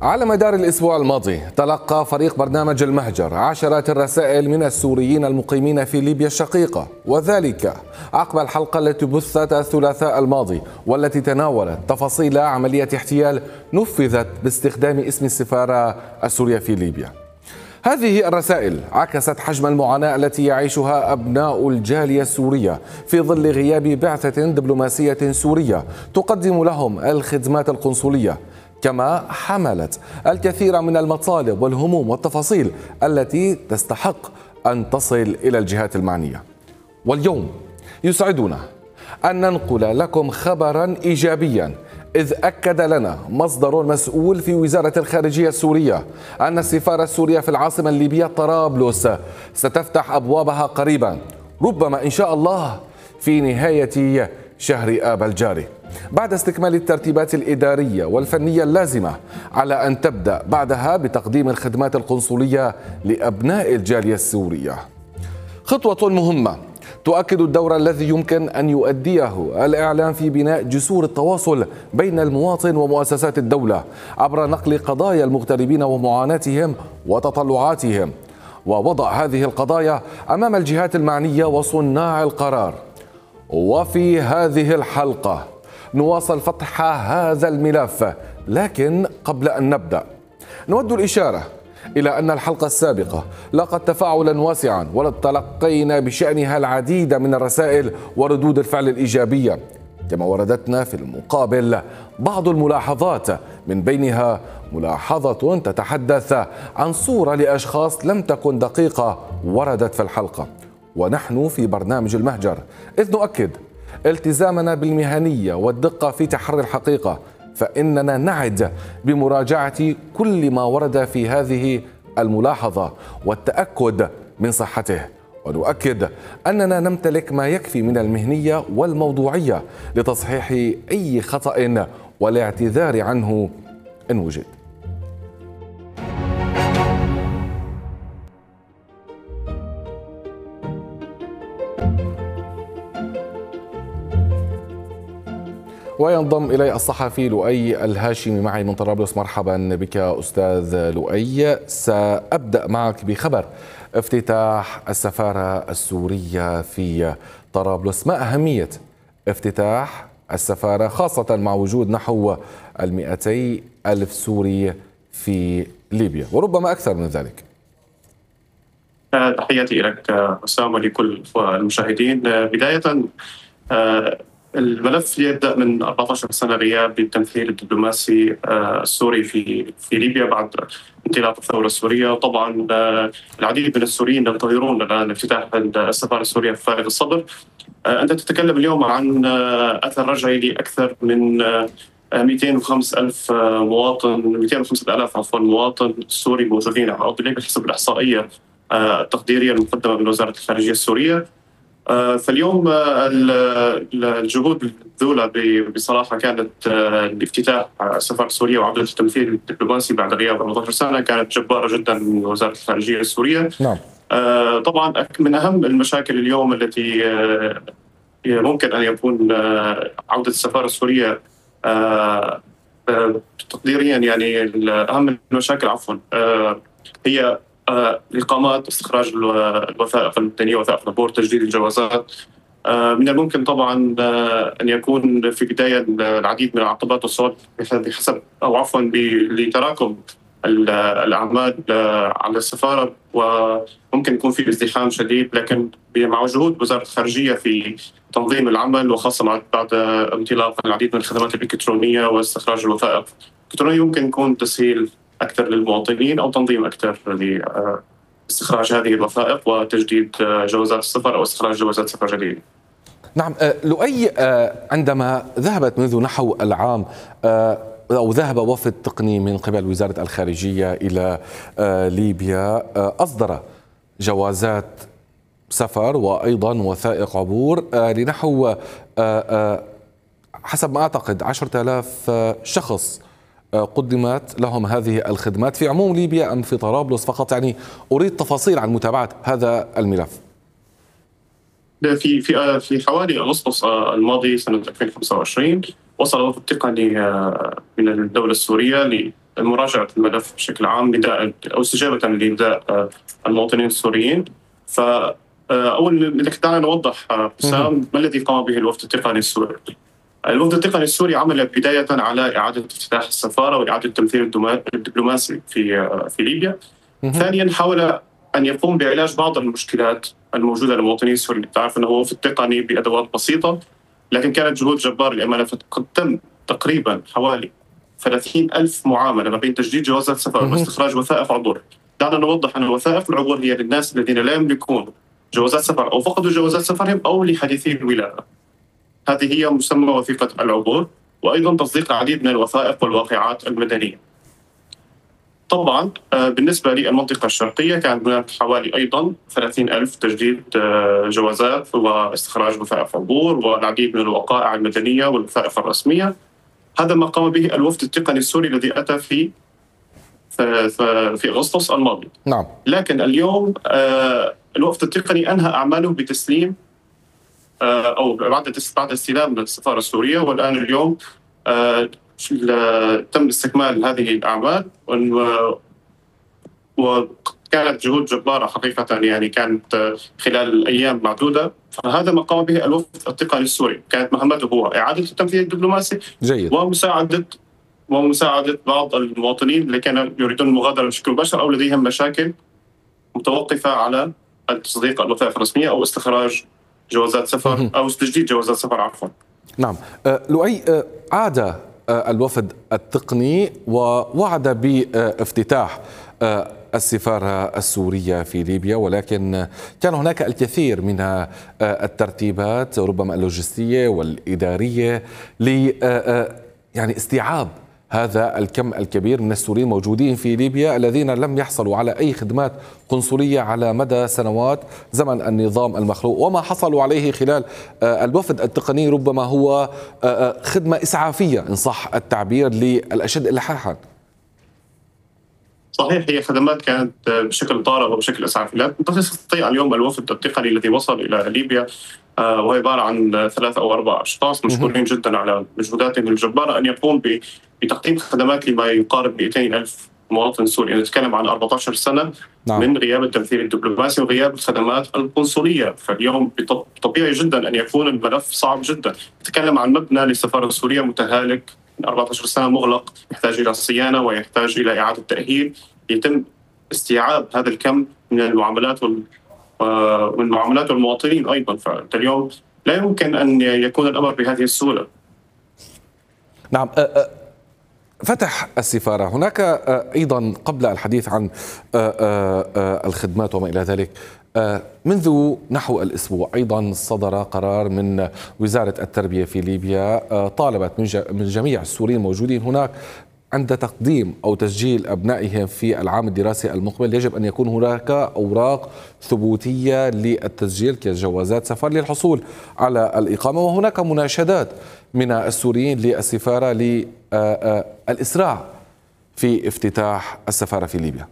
على مدار الأسبوع الماضي تلقى فريق برنامج المهجر عشرات الرسائل من السوريين المقيمين في ليبيا الشقيقة، وذلك عقب الحلقة التي بثت الثلاثاء الماضي والتي تناولت تفاصيل عملية احتيال نفذت باستخدام اسم السفارة السورية في ليبيا. هذه الرسائل عكست حجم المعاناة التي يعيشها أبناء الجالية السورية في ظل غياب بعثة دبلوماسية سورية تقدم لهم الخدمات القنصلية، كما حملت الكثير من المطالب والهموم والتفاصيل التي تستحق أن تصل إلى الجهات المعنية. واليوم يسعدنا أن ننقل لكم خبرا إيجابيا، إذ أكد لنا مصدر مسؤول في وزارة الخارجية السورية أن السفارة السورية في العاصمة الليبية طرابلس ستفتح أبوابها قريبا، ربما إن شاء الله في نهاية شهر آب الجاري، بعد استكمال الترتيبات الإدارية والفنية اللازمة، على أن تبدأ بعدها بتقديم الخدمات القنصلية لأبناء الجالية السورية. خطوة مهمة تؤكد الدور الذي يمكن أن يؤديه الإعلام في بناء جسور التواصل بين المواطن ومؤسسات الدولة عبر نقل قضايا المغتربين ومعاناتهم وتطلعاتهم، ووضع هذه القضايا أمام الجهات المعنية وصناع القرار. وفي هذه الحلقة نواصل فتح هذا الملف، لكن قبل أن نبدأ نود الإشارة إلى أن الحلقة السابقة لاقت تفاعلا واسعا وتلقينا بشأنها العديد من الرسائل وردود الفعل الإيجابية، كما وردتنا في المقابل بعض الملاحظات، من بينها ملاحظة تتحدث عن صورة لأشخاص لم تكن دقيقة وردت في الحلقة. ونحن في برنامج المهجر إذ نؤكد التزامنا بالمهنية والدقة في تحري الحقيقة، فإننا نعد بمراجعة كل ما ورد في هذه الملاحظة والتأكد من صحته، ونؤكد أننا نمتلك ما يكفي من المهنية والموضوعية لتصحيح أي خطأ والاعتذار عنه إن وجد. وينضم إلي الصحفي لؤي الهاشمي معي من طرابلس. مرحبا بك أستاذ لؤي. سأبدأ معك بخبر افتتاح السفارة السورية في طرابلس. ما أهمية افتتاح السفارة خاصة مع وجود نحو 200,000 سوري في ليبيا وربما أكثر من ذلك؟ تحياتي لك أسامة ولكل المشاهدين. بداية الملف يبدأ من 14 سنة غياب بالتمثيل الدبلوماسي السوري في ليبيا بعد انطلاق الثورة السورية. طبعا العديد من السوريين ينتظرون الآن افتتاح السفارة السورية بفارغ الصبر. أنت تتكلم اليوم عن أثر رجعي لأكثر من 205,000 مواطن، 205,000 عفوا مواطن سوري موجودين على أرض ليبيا حسب الإحصائية التقديرية المقدمة من وزارة الخارجية السورية. فاليوم الجهود الدولة بصراحة كانت لافتتاح السفارة السورية وعودة التمثيل الدبلوماسي بعد غياب 14 سنة كانت جبارة جدا من وزارة الخارجية السورية. نعم. طبعا من أهم المشاكل اليوم التي ممكن أن يكون عودة السفارة السورية تقديريا، يعني أهم المشاكل عفوا هي إقامات، استخراج الوثائق المدنية، وثائق البور، تجديد الجوازات. من الممكن طبعا أن يكون في بداية العديد من العقبات والصعوبات بحسب أو عفوا لتراكم الأعمال على السفارة، وممكن يكون في ازدحام شديد، لكن مع جهود وزارة الخارجية في تنظيم العمل، وخاصة بعد انطلاق العديد من الخدمات الإلكترونية واستخراج الوثائق الإلكترونية، يمكن يكون تسهيل أكثر للمواطنين أو تنظيم أكثر لاستخراج هذه الوثائق وتجديد جوازات السفر أو استخراج جوازات سفر جديدة. نعم. لؤي، عندما ذهبت منذ نحو العام أو ذهب وفد تقني من قبل وزارة الخارجية إلى ليبيا، أصدر جوازات سفر وأيضا وثائق عبور لنحو حسب ما أعتقد 10,000 شخص قدمت لهم هذه الخدمات في عموم ليبيا أم في طرابلس فقط؟ يعني أريد تفاصيل عن متابعة هذا الملف. في حوالي أغسطس الماضي سنة 2025 وصل وفد تقني من الدولة السورية مراجعة الملف بشكل عام نداء أو استجابة لنداء المواطنين السوريين. فأول دعنا نوضح حسام ما الذي قام به الوفد التقني السوري. الوفد التقني السوري عمل بداية على إعادة افتتاح السفارة وإعادة التمثيل الدبلوماسي في ليبيا. ثانيا حاول أن يقوم بعلاج بعض المشكلات الموجودة للمواطنين السوريين. تعرف أنه وفد تقني بأدوات بسيطة، لكن كانت جهود جبارة للأمانة. فقد تم تقريبا حوالي 30,000 معاملة ما بين تجديد جوازات سفر واستخراج وثائق عبور. دعنا نوضح أن وثائق العبور هي للناس الذين لا يملكون جوازات سفر أو فقدوا جوازات سفرهم أو لحديثي الولادة. هذه هي مسمى وثيقة العبور، وأيضا تصديق العديد من الوثائق والواقعات المدنية. طبعا بالنسبة للمنطقة الشرقية كان هناك حوالي أيضا 30,000 تجديد جوازات واستخراج وثائق عبور والعديد من الوقائع المدنية والوثائق الرسمية. هذا ما قام به الوفد التقني السوري الذي أتى في أغسطس الماضي. نعم. لكن اليوم الوفد التقني أنهى أعماله بتسليم أو بعد استلام من السفارة السورية، والآن اليوم تم استكمال هذه الأعمال، وكانت جهود جبارة حقيقة، يعني كانت خلال أيام معدودة. فهذا ما قام به الوفد التقني السوري. كانت مهمته هو إعادة التمثيل الدبلوماسي جيد. ومساعدة بعض المواطنين اللي كانوا يريدون المغادرة بشكل مباشر أو لديهم مشاكل متوقفة على تصديق الوثائق الرسمية أو استخراج جوازات سفر أو تجديد جوازات سفر عفوا. نعم. لؤي، عاد الوفد التقني ووعد بافتتاح السفارة السورية في ليبيا، ولكن كان هناك الكثير من الترتيبات ربما اللوجستية والإدارية يعني استيعاب هذا الكم الكبير من السوريين الموجودين في ليبيا الذين لم يحصلوا على أي خدمات قنصلية على مدى سنوات زمن النظام المخلوق. وما حصلوا عليه خلال الوفد التقني ربما هو خدمة إسعافية إن صح التعبير للأشد إلحاحا. صحيح، هي خدمات كانت بشكل طارئ وبشكل إسعافي. لا تستطيع اليوم الوفد التقني الذي وصل إلى ليبيا وهو عبارة عن 3 أو 4 أشخاص مشكورين جدا على مجهوداتهم الجبارة أن يقوم بتقديم خدمات لما يقارب 200,000 مواطن سوري. نتكلم عن 14 سنة من غياب التمثيل الدبلوماسي وغياب الخدمات القنصلية. فاليوم طبيعي جدا أن يكون الملف صعب جدا. نتكلم عن مبنى للسفارة السورية متهالك من 14 سنة مغلق، يحتاج إلى صيانة ويحتاج إلى إعادة تأهيل. يتم استيعاب هذا الكم من المعاملات ومن معاملات المواطنين أيضا. فأنت اليوم لا يمكن أن يكون الأمر بهذه السهولة. نعم. فتح السفارة هناك أيضا قبل الحديث عن الخدمات وما إلى ذلك، منذ نحو الأسبوع أيضا صدر قرار من وزارة التربية في ليبيا طالبت من جميع السوريين الموجودين هناك عند تقديم أو تسجيل أبنائهم في العام الدراسي المقبل يجب أن يكون هناك أوراق ثبوتية للتسجيل كجوازات سفر للحصول على الإقامة. وهناك مناشدات من السوريين للسفارة للإسراع في افتتاح السفارة في ليبيا.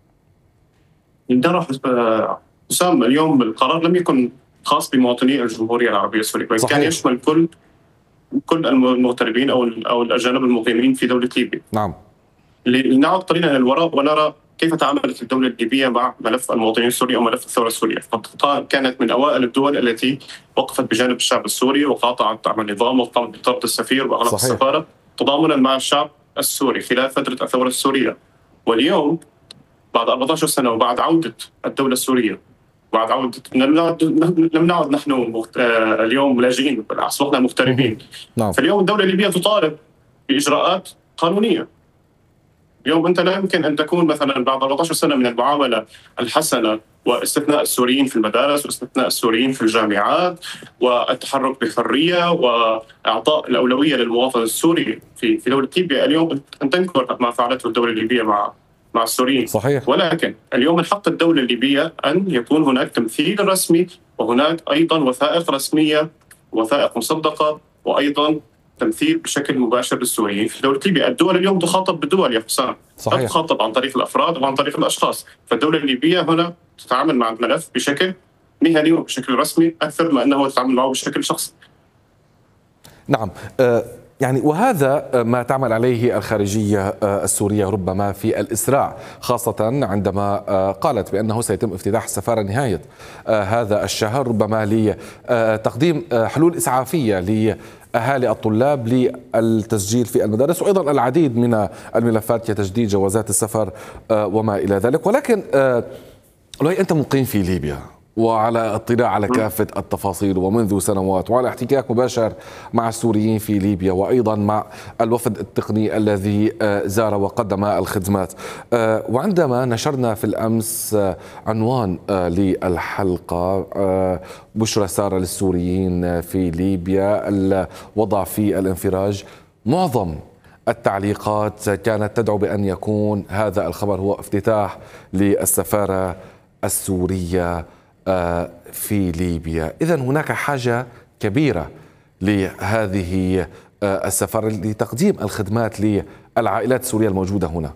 حسام، اليوم القرار لم يكن خاص بمواطني الجمهورية العربية السورية، بل كان يشمل كل المغتربين أو الأجانب المقيمين في دولة ليبيا. نعم. لنعود قليلا إلى الوراء ونرى كيف تعاملت الدولة الليبية مع ملف المواطنين السوريين أو ملف الثورة السورية. كانت من أوائل الدول التي وقفت بجانب الشعب السوري وقاطعت دعم النظام وقامت بطرد السفير وأغلاق السفارة تضامنا مع الشعب السوري خلال فترة الثورة السورية. واليوم بعد 14 سنة وبعد عودة الدولة السورية، بعد عودة لم نعد نحن اليوم لاجئين، بل أصبحنا مغتربين. فاليوم الدولة الليبية تطالب بإجراءات قانونية. اليوم أنت لا يمكن أن تكون مثلا بعد 14 سنة من المعاملة الحسنة واستثناء السوريين في المدارس واستثناء السوريين في الجامعات والتحرك بحرية وإعطاء الأولوية للمواطن السوري في دولة ليبيا، اليوم أن تنكر ما فعلته الدولة الليبية مع السوريين. صحيح. ولكن اليوم من حق الدولة الليبية أن يكون هناك تمثيل رسمي وهناك أيضا وثائق رسمية، وثائق مصدقة، وأيضا تمثيل بشكل مباشر للسوريين في دولة ليبيا. الدول اليوم تخاطب بالدول يا حسام، لا تخاطب عن طريق الأفراد أو عن طريق الأشخاص. فالدولة الليبية هنا تتعامل مع الملف بشكل مهني وبشكل رسمي أكثر ما أنه تتعامل معه بشكل شخصي. نعم. يعني وهذا ما تعمل عليه الخارجية السورية ربما في الإسراع، خاصة عندما قالت بأنه سيتم افتتاح السفارة نهاية هذا الشهر، ربما لتقديم حلول إسعافية لأهالي الطلاب للتسجيل في المدارس، وأيضا العديد من الملفات كتجديد جوازات السفر وما إلى ذلك. ولكن لؤي، أنت مقيم في ليبيا وعلى اطلاع على كافة التفاصيل ومنذ سنوات، وعلى احتكاك مباشر مع السوريين في ليبيا، وأيضا مع الوفد التقني الذي زار وقدم الخدمات. وعندما نشرنا في الأمس عنوان للحلقة بشرى سارة للسوريين في ليبيا، الوضع في الانفراج، معظم التعليقات كانت تدعو بأن يكون هذا الخبر هو افتتاح للسفارة السورية في ليبيا. إذن هناك حاجة كبيرة لهذه السفارة لتقديم الخدمات للعائلات السورية الموجودة هناك.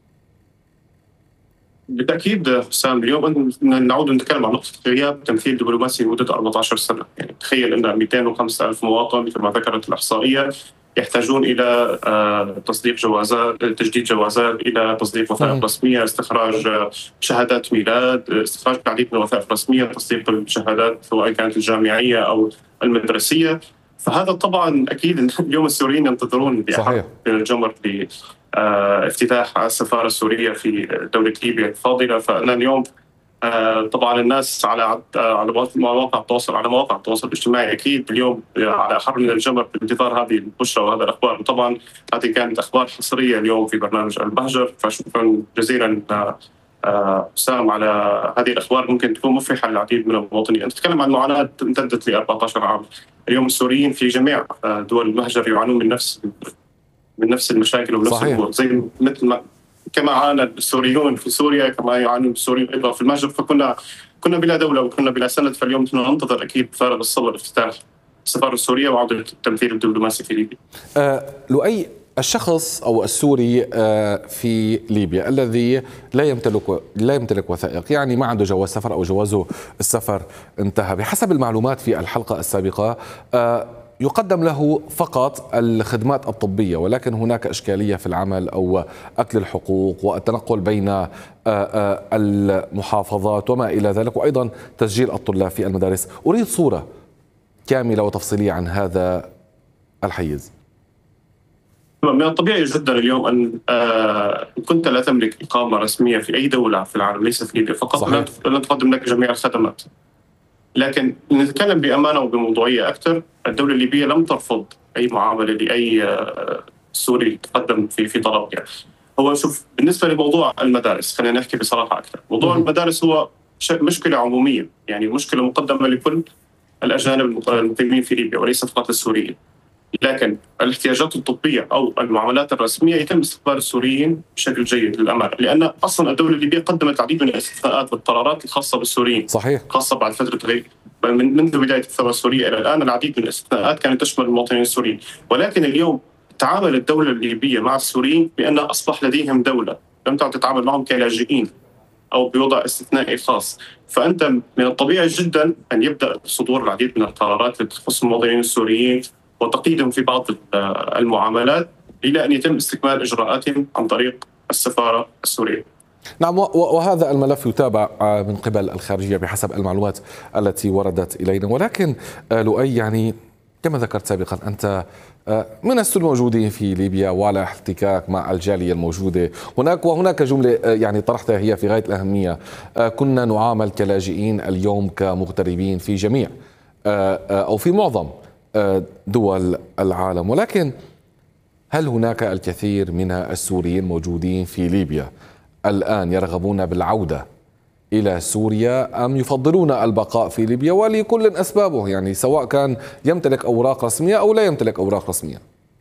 بالتأكيد حسام، اليوم نعود نتكلم عن نقطة غياب تمثيل دبلوماسي لمدة 14 سنة. يعني تخيل أن 205,000 مواطن مثل ما ذكرت الإحصائية يحتاجون إلى تصديق جوازات، تجديد جوازات، إلى تصديق وثائق رسمية، استخراج شهادات ميلاد، استخراج العديد من الوثائق الرسمية، تصديق الشهادات سواء كانت الجامعية أو المدرسية. فهذا طبعا أكيد اليوم السوريين ينتظرون بأحد من الجمر لافتتاح السفارة السورية في دولة ليبيا الفاضلة. فأنا اليوم طبعا الناس على مواقع التواصل الاجتماعي اكيد اليوم على احر من الجمر بانتظار هذه البشرى وهذا الاخبار. وطبعا هذه كانت اخبار حصريه اليوم في برنامج المهجر، فشكرا جزيلا حسام على هذه الاخبار ممكن تكون مفرحه للعديد من المواطنين. انت تتكلم عن معاناه امتدت ل 14 عام. اليوم السوريين في جميع دول المهجر يعانون من نفس المشاكل ونفس الامور، زي مثل ما كما عانى السوريون في سوريا كما يعانون السوريين ايضا في المهجر. فكنا بلا دوله وكنا بلا سند. فاليوم ننتظر اكيد بفارغ الصبر افتتاح السفاره السوريه وعوده التمثيل الدبلوماسي في ليبيا. لؤي، الشخص او السوري في ليبيا الذي لا يمتلك وثائق، يعني ما عنده جواز سفر او جوازه السفر انتهى، بحسب المعلومات في الحلقه السابقه يقدم له فقط الخدمات الطبية، ولكن هناك إشكالية في العمل أو أكل الحقوق والتنقل بين المحافظات وما إلى ذلك، وأيضا تسجيل الطلاب في المدارس. أريد صورة كاملة وتفصيلية عن هذا الحيز. من الطبيعي جدا اليوم أن كنت لا تملك إقامة رسمية في أي دولة في العالم، ليس في ليبيا فقط، لن تقدم لك جميع الخدمات. لكن نتكلم بأمانة وبموضوعية أكثر، الدولة الليبية لم ترفض أي معاملة لأي سوري تقدم في طلب. يعني هو شوف، بالنسبة لموضوع المدارس خلينا نحكي بصراحة أكثر. موضوع المدارس هو مشكلة عمومية، يعني مشكلة مقدمة لكل الأجانب المقيمين في ليبيا وليس فقط للسوريين. لكن الاحتياجات الطبية أو المعاملات الرسمية يتم استقبال السوريين بشكل جيد للأمانة، لأن أصلا الدولة الليبية قدمت العديد من الاستثناءات والقرارات الخاصة بالسوريين. صحيح. خاصة بعد فترة غيب منذ بداية الثورة السورية إلى الآن العديد من الاستثناءات كانت تشمل المواطنين السوريين. ولكن اليوم تعامل الدولة الليبية مع السوريين بأن أصبح لديهم دولة، لم تعد تتعامل معهم كلاجئين أو بوضع استثنائي خاص. فأنت من الطبيعي جدا أن يبدأ صدور العديد من القرارات التي تخص المواطنين السوريين وتقييدهم في بعض المعاملات إلى أن يتم استكمال إجراءاتهم عن طريق السفارة السورية. نعم، وهذا الملف يتابع من قبل الخارجية بحسب المعلومات التي وردت إلينا. ولكن لؤي، يعني كما ذكرت سابقا، أنت من الموجودين في ليبيا وعلى احتكاك مع الجالية الموجودة هناك، وهناك جملة يعني طرحتها هي في غاية الأهمية: كنا نعامل كلاجئين، اليوم كمغتربين في جميع أو في معظم دول العالم. ولكن هل هناك الكثير من السوريين موجودين في ليبيا الآن يرغبون بالعودة إلى سوريا أم يفضلون البقاء في ليبيا، ولكل أسبابه، يعني سواء كان يمتلك أوراق رسمية أو لا يمتلك أوراق رسمية؟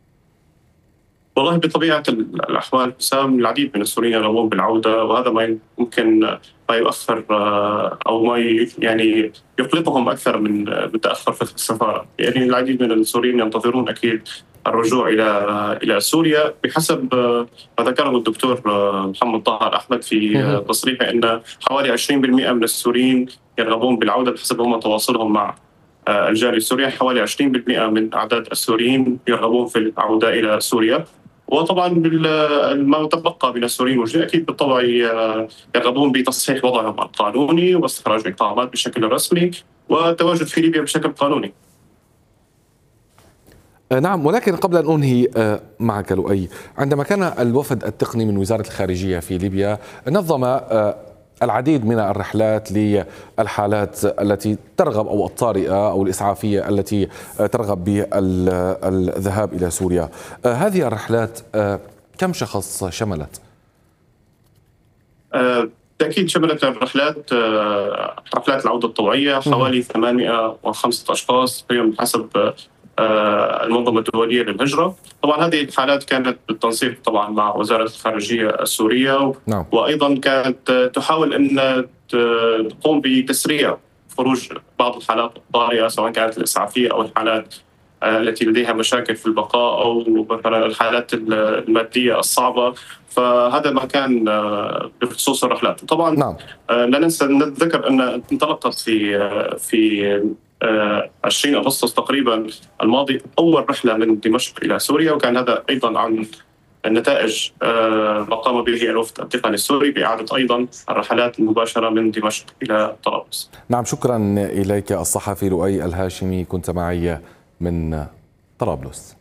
والله بطبيعة الأحوال سام العديد من السوريين يرغبون بالعودة، وهذا ما يمكن ما يؤخر أو ما يعني يقلقهم أكثر من تأخر فترة السفارة. يعني العديد من السوريين ينتظرون أكيد الرجوع إلى سوريا بحسب ما ذكره الدكتور محمد طه الأحمد في تصريحه أن حوالي 20% من السوريين يرغبون بالعودة بحسب هم تواصلهم مع الجالية السورية. حوالي 20% من أعداد السوريين يرغبون في العودة إلى سوريا. وطبعا ما تبقى من السوريين الموجودين اكيد بالطبع يرغبون بتصحيح وضعهم القانوني واستخراج الاقامات بشكل رسمي والتواجد في ليبيا بشكل قانوني. نعم، ولكن قبل أن أنهي معك لؤي، عندما كان الوفد التقني من وزارة الخارجية في ليبيا نظم العديد من الرحلات للحالات التي ترغب أو الطارئة أو الإسعافية التي ترغب بالذهاب إلى سوريا، هذه الرحلات كم شخص شملت؟ بالتأكيد شملت الرحلات رحلات العودة الطوعية حوالي 805 أشخاص حسب المنظمة الدولية للهجرة. طبعا هذه الحالات كانت بالتنسيق طبعا مع وزارة الخارجية السورية. نعم. وأيضا كانت تحاول أن تقوم بتسريع خروج بعض الحالات الطارئة، سواء كانت الإسعافية أو الحالات التي لديها مشاكل في البقاء أو مثلا الحالات المادية الصعبة. فهذا ما كان بخصوص الرحلات. طبعا نعم. لا ننسى نتذكر أن انطلقت في 20 أغسطس تقريبا الماضي أول رحلة من دمشق إلى سوريا، وكان هذا أيضا عن النتائج ما قام به الوفد التقني السوري بإعادة أيضا الرحلات المباشرة من دمشق إلى طرابلس. نعم، شكرا إليك الصحفي لؤي الهاشمي، كنت معي من طرابلس.